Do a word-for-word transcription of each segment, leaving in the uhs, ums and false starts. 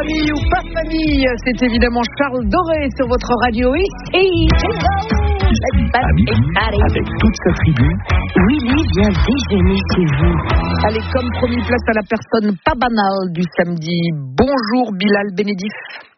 Famille ou pas famille, c'est évidemment Charles Doré sur votre radio. Et avec toute sa tribu, Willy vient déjeuner chez vous. Allez, comme promis, place à la personne pas banale du samedi. Bonjour Bilal Benedif.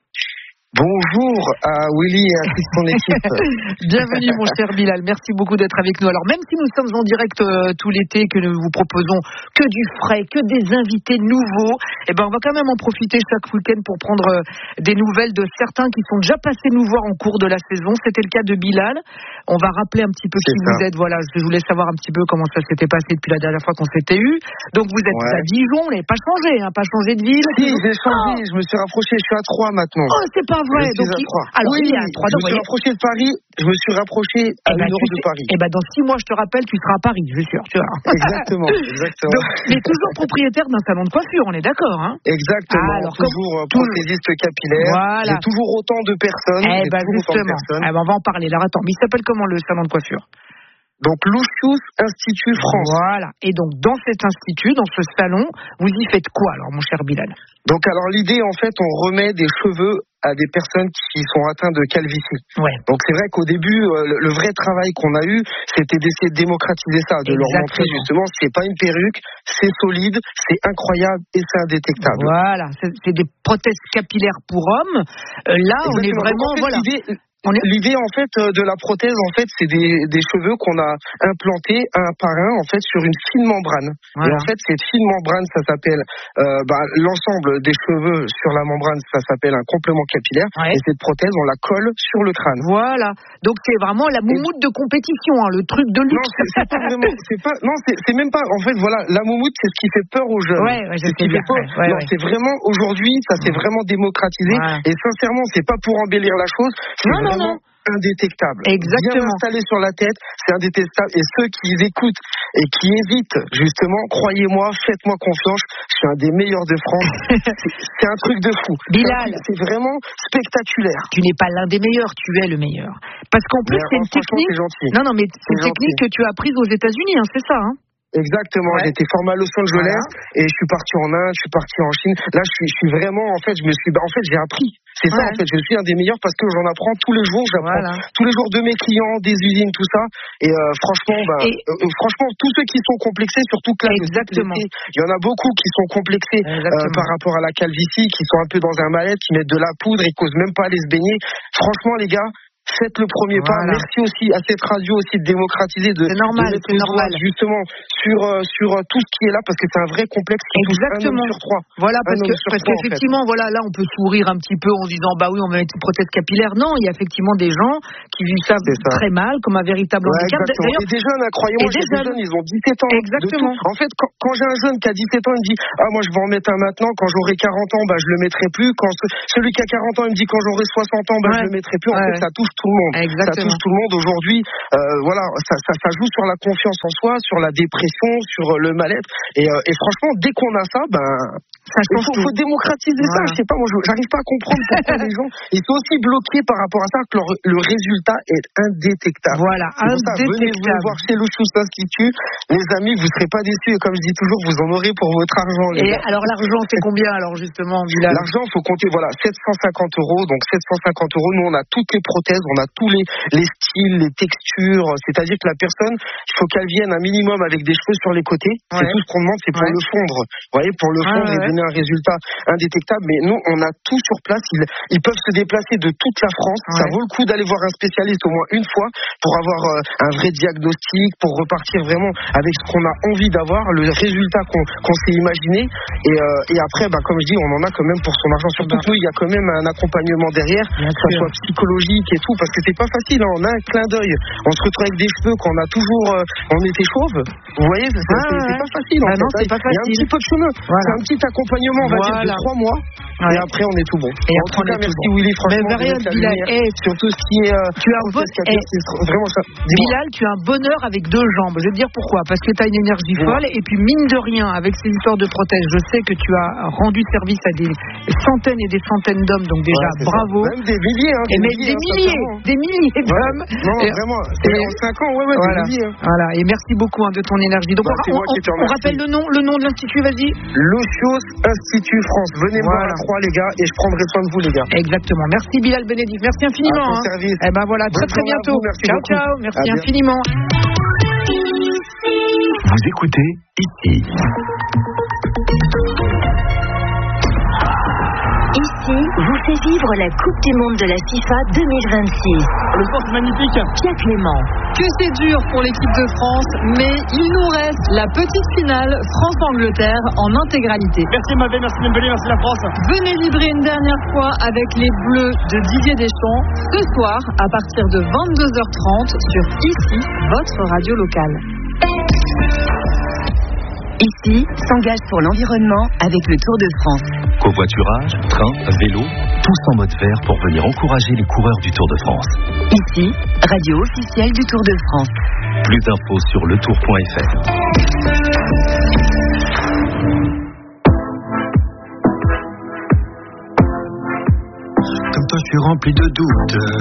Bonjour à Willy et à toute son équipe. Bienvenue mon cher Bilal, merci beaucoup d'être avec nous. Alors même si nous sommes en direct euh, tout l'été, que nous vous proposons que du frais, que des invités nouveaux, eh ben on va quand même en profiter chaque week-end pour prendre euh, des nouvelles de certains qui sont déjà passés nous voir en cours de la saison. C'était le cas de Bilal. On va rappeler un petit peu qui vous êtes. Voilà, je voulais savoir un petit peu comment ça s'était passé depuis la dernière fois qu'on s'était eu. Donc vous êtes ouais. à Dijon, vous n'avez pas changé, hein, pas changé de ville. Si, j'ai changé, oh. je me suis rapproché, je suis à Troyes maintenant. Oh, c'est pas vrai. Je donc, suis à Troyes. Alors, oui, il y a trois je me suis rapproché de Paris, je me suis rapproché à une heure de Paris. Et ben dans six mois, je te rappelle, tu seras à Paris, je suis sûr, tu vois. Exactement, exactement. Donc, mais toujours propriétaire d'un salon de coiffure, on est d'accord, hein? Exactement. Ah, alors, toujours comme... prothésiste capillaire. Voilà. J'ai toujours autant de personnes. Eh ben justement. Eh ben, on va en parler. Alors attends, mais il s'appelle comment le salon de coiffure? Donc Lucius Institut France. Voilà. Et donc dans cet institut, dans ce salon, vous y faites quoi alors, mon cher Bilal? Donc alors l'idée, en fait, on remet des cheveux à des personnes qui sont atteintes de calvitie. Ouais. Donc c'est vrai qu'au début, euh, le, le vrai travail qu'on a eu, c'était d'essayer de démocratiser ça, de Exactement. leur montrer justement, c'est pas une perruque, c'est solide, c'est incroyable et c'est indétectable. Voilà, c'est, c'est des prothèses capillaires pour hommes. Euh, là, Exactement. on est vraiment, Donc, en fait, voilà. L'idée, On est... L'idée en fait de la prothèse en fait c'est des, des cheveux qu'on a implantés un par un en fait sur une fine membrane. Voilà. Et en fait cette fine membrane ça s'appelle euh, bah, l'ensemble des cheveux sur la membrane ça s'appelle un complément capillaire ouais. et cette prothèse on la colle sur le crâne. Voilà. Donc c'est vraiment la moumoute et... de compétition, hein, le truc de luxe. Non c'est, c'est pas vraiment c'est pas non c'est, c'est même pas en fait voilà la moumoute c'est ce qui fait peur aux jeunes. Ouais, ouais, c'est ce qui fait peur. Ouais, non ouais. c'est vraiment aujourd'hui ça s'est vraiment démocratisé ouais. et sincèrement c'est pas pour embellir la chose. C'est non, vraiment non, non. indétectable. Exactement. Bien installé sur la tête, c'est indétectable. Et ceux qui écoutent et qui hésitent, justement, croyez-moi, faites-moi confiance, je suis un des meilleurs de France. c'est, c'est un truc de fou. Bilal, c'est, c'est vraiment spectaculaire. Tu n'es pas l'un des meilleurs, tu es le meilleur. Parce qu'en plus, mais c'est une technique. C'est gentil. Non, non, mais c'est, c'est une technique que tu as apprise aux États-Unis, hein, c'est ça, hein? Exactement, ouais. J'étais formé à Los Angeles voilà. et je suis parti en Inde, je suis parti en Chine. Là, je suis, je suis vraiment, en fait, je me suis, bah, en fait, j'ai appris. C'est ouais. ça, en fait, je suis un des meilleurs parce que j'en apprends tous les jours. J'apprends voilà. tous les jours de mes clients, des usines, tout ça. Et euh, franchement, bah, et... Euh, franchement, tous ceux qui sont complexés, surtout que là, Exactement. il y en a beaucoup qui sont complexés euh, par rapport à la calvitie, qui sont un peu dans un mal-être, qui mettent de la poudre, ils causent même pas aller se baigner. Franchement, les gars. Faites le premier voilà. pas. Merci aussi à cette radio aussi de démocratiser, de, c'est normal, de mettre c'est normal. justement sur euh, sur euh, tout ce qui est là parce que c'est un vrai complexe qui Exactement. touche un homme sur trois. Voilà parce que parce trois, qu'effectivement en fait. voilà là on peut sourire un petit peu en se disant bah oui on va mettre une prothèse capillaire. Non, il y a effectivement des gens qui vivent ça, ça. très mal comme un véritable ouais, handicap. D'ailleurs, et des jeunes, hein, croyez-moi, j'ai des jeunes, ils ont dix-sept ans. Exactement. En fait, quand, quand j'ai un jeune qui a dix-sept ans, il me dit ah moi je vais en mettre un maintenant. Quand j'aurai quarante ans, bah je le mettrai plus. Quand ce, celui qui a quarante ans, il me dit quand j'aurai soixante ans, bah ouais. je le mettrai plus. En ouais. fait, ça touche tout le monde. Exactement. Ça touche tout le monde aujourd'hui. Euh, voilà, ça, ça, ça joue sur la confiance en soi, sur la dépression, sur le mal-être. Et, euh, et franchement, dès qu'on a ça, ben, ça il faut, faut démocratiser voilà. ça. Je sais pas, moi, j'arrive pas à comprendre pourquoi les gens ils sont aussi bloqués par rapport à ça que leur, le résultat est indétectable. Voilà, c'est indétectable. Ça, venez vous voir chez Lucius Institut, les amis, vous serez pas déçus. Et comme je dis toujours, vous en aurez pour votre argent. Les et gars. Alors l'argent, c'est combien alors justement, Bilal? L'argent, faut compter voilà sept cent cinquante euros. Donc sept cent cinquante euros. Nous, on a toutes les prothèses, on a tous les les styles, les textures, c'est-à-dire que la personne, il faut qu'elle vienne un minimum avec des cheveux sur les côtés, ouais. c'est tout ce qu'on demande, c'est pour ouais. le fondre, vous voyez, pour le fondre ah, ouais. et donner un résultat indétectable, mais nous, on a tout sur place, ils, ils peuvent se déplacer de toute la France, ouais. ça vaut le coup d'aller voir un spécialiste au moins une fois, pour avoir euh, un vrai diagnostic, pour repartir vraiment avec ce qu'on a envie d'avoir, le résultat qu'on, qu'on s'est imaginé, et, euh, et après, bah, comme je dis, on en a quand même pour son argent, surtout que nous, il y a quand même un accompagnement derrière, Bien que ça soit psychologique et tout, parce que c'est pas facile, hein, on a un clin d'œil, on se retrouve avec des cheveux qu'on a toujours, euh, on était chauve, vous voyez, c'est, ah, c'est, c'est pas facile. Bah en non, fait. c'est pas facile. Il y a un petit peu de chemin, voilà. c'est un petit accompagnement, on va voilà. dire, de trois mois, ouais. et après on est tout bon. Et en tout cas, merci bon. Willy, franchement, rien, Bilal, hey, surtout ce qui est, euh, tu as un bon, hey, c'est vraiment ça. Bilal, tu as un bonheur avec deux jambes. Je vais te dire pourquoi, parce que tu as une énergie ouais. folle, et puis mine de rien, avec ces histoires de prothèses, je sais que tu as rendu service à des centaines et des centaines d'hommes, donc déjà ouais, bravo. Même des milliers, hein, des, et milliers, des hein, milliers, des milliers d'hommes. Non, et, vraiment, c'est en cinq ans, ouais, ouais, voilà. des milliers. Hein. Voilà, et merci beaucoup hein, de ton énergie. Donc bah, on, on, on rappelle le nom, le nom de l'institut, vas-y. Lucius Institut France. Venez voilà. voir à crois, les gars, et je prendrai soin de vous, les gars. Exactement. Merci Bilal Benedif. Merci infiniment. À ton hein. service. Eh ben voilà, très Bonne très journée à bientôt. vous, merci ciao beaucoup. ciao. Merci À infiniment. Vous écoutez ici. Ici, vous fait vivre la Coupe du Monde de la FIFA deux mille vingt-six. Le sport c'est magnifique. Pierre Clément. Que c'est dur pour l'équipe de France, mais il nous reste la petite finale France-Angleterre en intégralité. Merci Mavé, merci Dembélé, merci la France. Venez vibrer une dernière fois avec les Bleus de Didier Deschamps ce soir à partir de vingt-deux heures trente sur Ici, votre radio locale. Ici, s'engage pour l'environnement avec le Tour de France. Covoiturage, train, vélo, tous en mode vert pour venir encourager les coureurs du Tour de France. Ici, radio officielle du Tour de France. Plus d'infos sur le tour point f r. Comme toi, je suis rempli de doutes.